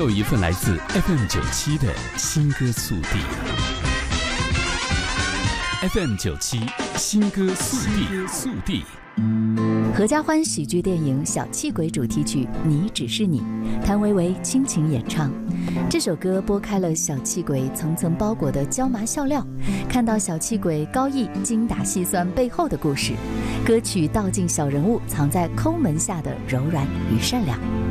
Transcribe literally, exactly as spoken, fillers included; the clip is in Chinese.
有一份来自 F M 九七的新歌速递。F M 九七新歌速递速递。 合家欢喜剧电影《小气鬼》主题曲《你只是你》，谭维维倾情演唱。这首歌拨开了小气鬼层层包裹的椒麻笑料，看到小气鬼高义精打细算背后的故事。歌曲道尽小人物藏在抠门下的柔软与善良。